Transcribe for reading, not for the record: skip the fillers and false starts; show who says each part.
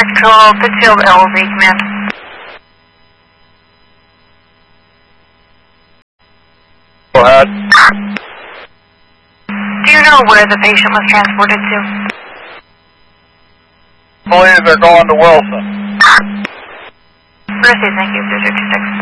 Speaker 1: Control, Pittsfield LZ, command.
Speaker 2: Go ahead.
Speaker 1: Do you know where the patient was transported to?
Speaker 2: I believe they're going to Wilson.
Speaker 1: Mercy, thank you, 266.